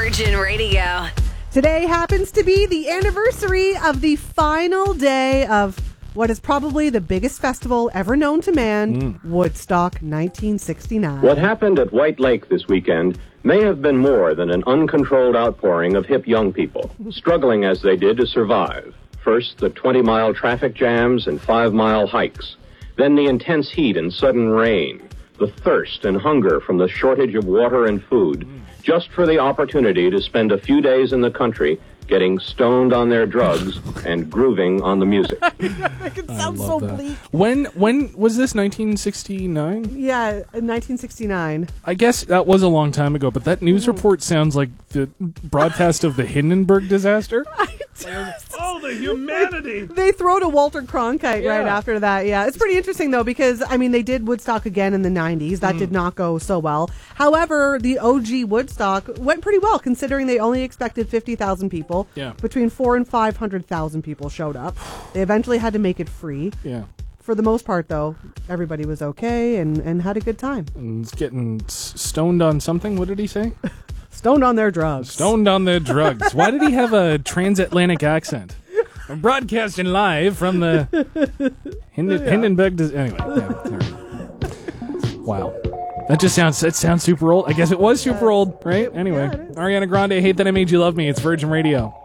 Virgin Radio. Today happens to be the anniversary of the final day of what is probably the biggest festival ever known to man, Woodstock 1969. What happened at White Lake this weekend may have been more than an uncontrolled outpouring of hip young people, struggling as they did to survive. First, the 20-mile traffic jams and 5-mile hikes. Then the intense heat and sudden rain. The thirst and hunger from the shortage of water and food, just for the opportunity to spend a few days in the country getting stoned on their drugs and grooving on the music. It sounds so bleak. When was this, 1969? Yeah, 1969. I guess that was a long time ago, but that news report sounds like the broadcast of the Hindenburg disaster. Oh, the humanity! They throw to Walter Cronkite right after that. Yeah, it's pretty interesting though because I mean they did Woodstock again in the 90s. That did not go so well. However, the OG Woodstock went pretty well considering they only expected 50,000 people. Yeah. Between 400,000 and 500,000 people showed up. They eventually had to make it free. Yeah. For the most part, though, everybody was okay and had a good time. And it's getting stoned on something. What did he say? Stoned on their drugs. Stoned on their drugs. Why did he have a transatlantic accent? I'm broadcasting live from the Hindenburg. Anyway. Wow. That sounds super old. I guess it was super old, right? Anyway. Yeah, it is. Ariana Grande, Hate That I Made You Love Me. It's Virgin Radio.